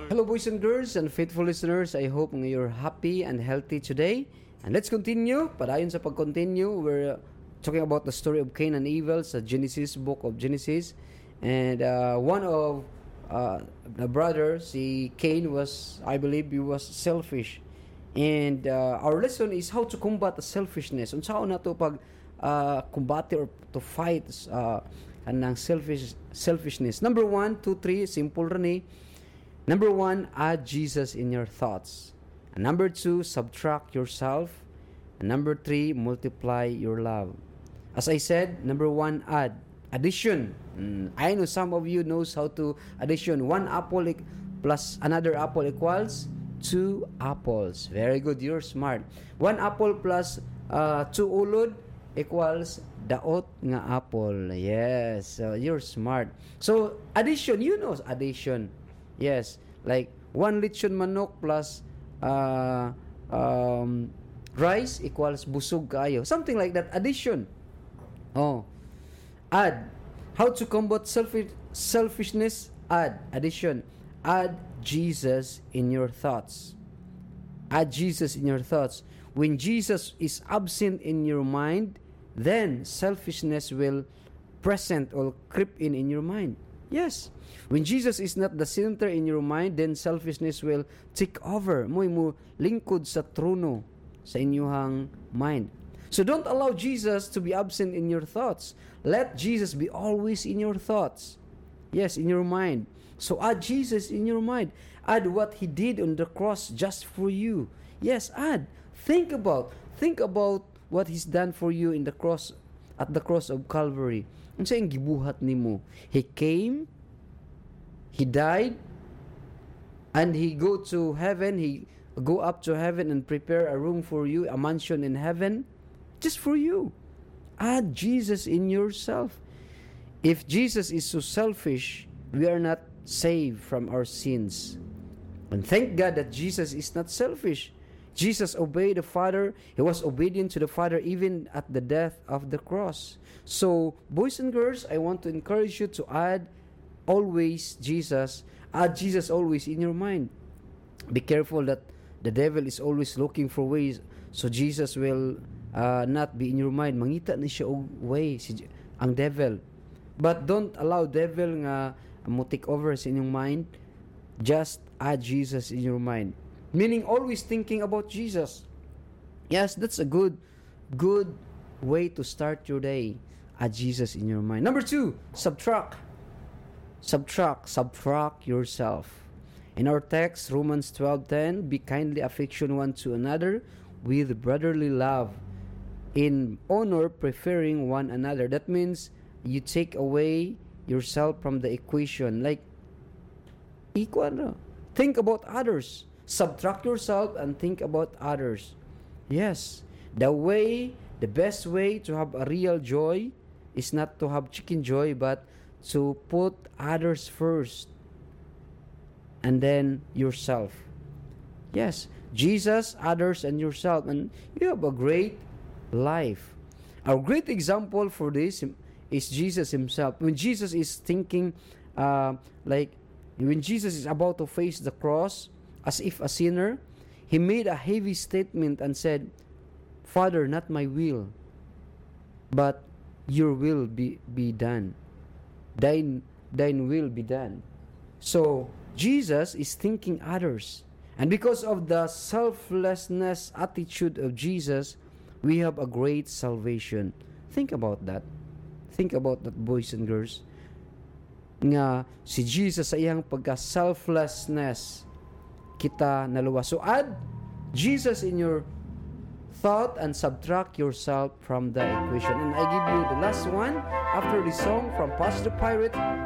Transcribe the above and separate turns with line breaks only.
Hello, boys and girls and faithful listeners. I hope you're happy and healthy today. And let's continue. Padayon sa pag-continue, we're talking about the story of Cain and Abel sa Genesis, book of Genesis. And one of the brother, si Cain, was, I believe, he was selfish. And our lesson is how to combat the selfishness. Unsaon na to pag combat or to fight kanang selfishness. Number 1, 2, 3, simple rin eh. Number 1, add Jesus in your thoughts. And number 2, subtract yourself. And number 3, multiply your love. As I said, number 1, add. Addition. I know some of you knows how to addition. 1 apple plus another apple equals 2 apples. Very good, you're smart. 1 apple plus 2 ulod equals daot nga apple. Yes, you're smart. So, addition, you know addition. Yes, like 1 lechon manok plus rice equals busog kayo. Something like that. Addition. Oh. Add. How to combat selfishness? Add. Addition. Add Jesus in your thoughts. Add Jesus in your thoughts. When Jesus is absent in your mind, then selfishness will present or creep in your mind. Yes. When Jesus is not the center in your mind, then selfishness will take over. Mo lingkod sa trono sa inyong mind. So don't allow Jesus to be absent in your thoughts. Let Jesus be always in your thoughts. Yes, in your mind. So add Jesus in your mind. Add what He did on the cross just for you. Yes, add. Think about what He's done for you in the cross, at the cross of Calvary. Unsa ang gibuhat nimo? He came, He died, and He go to heaven. He go up to heaven and prepare a room for you, a mansion in heaven, just for you. Add Jesus in yourself. If Jesus is so selfish, we are not saved from our sins. And thank God that Jesus is not selfish. Jesus obeyed the Father. He was obedient to the Father even at the death of the cross. So, boys and girls, I want to encourage you to add always Jesus. Add Jesus always in your mind. Be careful that the devil is always looking for ways so Jesus will not be in your mind. Mangita na siya og way, ang devil. But don't allow devil nga mo take over sa inyong mind. Just add Jesus in your mind. Meaning always thinking about Jesus. Yes, that's a good way to start your day. Add Jesus in your mind. Number 2, subtract yourself. In our text, Romans 12:10, be kindly affection one to another with brotherly love, in honor preferring one another. That means you take away yourself from the equation. Like, equal. Think about others. Subtract yourself and think about others. Yes, the best way to have a real joy is not to have chicken joy, but to put others first and then yourself. Yes, Jesus, others, and yourself, and you have a great life. A great example for this is Jesus Himself. When Jesus is thinking, when Jesus is about to face the cross, as if a sinner, He made a heavy statement and said, Father, not my will, but your will be done. Thine will be done. So, Jesus is thinking others. And because of the selflessness attitude of Jesus, we have a great salvation. Think about that. Think about that, boys and girls. Nga si Jesus sa iyang pagka-selflessness, kita naluwas. So add Jesus in your thought and subtract yourself from the equation. And I give you the last one after the song from Pastor Pirate.